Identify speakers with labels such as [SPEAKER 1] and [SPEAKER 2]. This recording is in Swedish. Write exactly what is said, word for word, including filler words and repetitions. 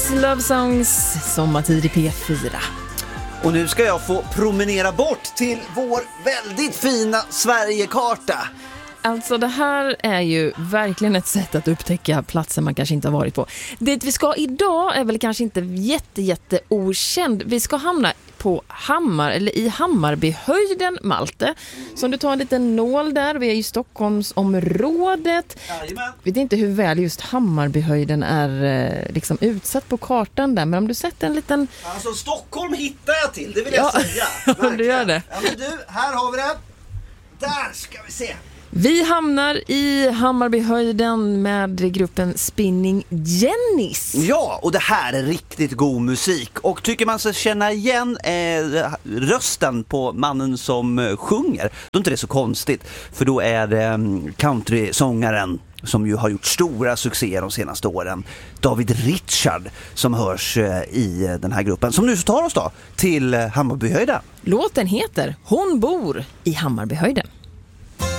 [SPEAKER 1] Stones Love Songs, sommartid i P fyra.
[SPEAKER 2] Och nu ska jag få promenera bort till vår väldigt fina Sverigekarta.
[SPEAKER 1] Alltså det här är ju verkligen ett sätt att upptäcka platser man kanske inte har varit på. Det vi ska idag är väl kanske inte jätte, jätte okänd. Vi ska hamna på Hammar, eller i Hammarbyhöjden, Malte. Så om du tar en liten nål där, vi är i Stockholmsområdet.
[SPEAKER 2] Jajamän.
[SPEAKER 1] Jag vet inte hur väl just Hammarbyhöjden är liksom utsatt på kartan där, men om du sätter en liten...
[SPEAKER 2] Alltså Stockholm hittar jag till, det vill jag
[SPEAKER 1] ja,
[SPEAKER 2] säga.
[SPEAKER 1] om du gör det.
[SPEAKER 2] Ja, men du, här har vi det. Där ska vi se.
[SPEAKER 1] Vi hamnar i Hammarbyhöjden med gruppen Spinning Jennies.
[SPEAKER 2] Ja, och det här är riktigt god musik. Och tycker man sig känna igen eh, rösten på mannen som eh, sjunger, då är inte det så konstigt. För då är det eh, country-sångaren som ju har gjort stora succéer de senaste åren, David Richard, som hörs eh, i den här gruppen. Som nu tar oss då till eh, Hammarbyhöjden.
[SPEAKER 1] Låten heter Hon bor i Hammarbyhöjden.